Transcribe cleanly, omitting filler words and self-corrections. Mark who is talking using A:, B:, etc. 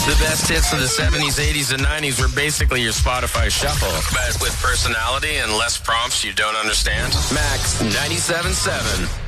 A: The best hits of the 70s, 80s, and 90s were basically your Spotify shuffle. But with personality and less prompts you don't understand. Max 97.7.